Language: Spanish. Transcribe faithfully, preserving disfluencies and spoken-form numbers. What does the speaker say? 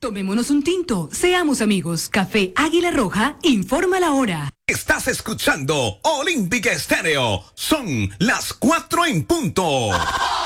Tomémonos un tinto, seamos amigos. Café Águila Roja, informa la hora. Estás escuchando Olímpica Estéreo. Son las cuatro en punto.